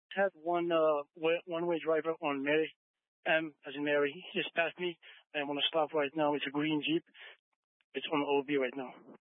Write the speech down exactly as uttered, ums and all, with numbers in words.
had one uh wa- one way driver on Mary, M as in Mary. He just passed me. I'm on a stop right now. It's a green Jeep. It's on O B right now.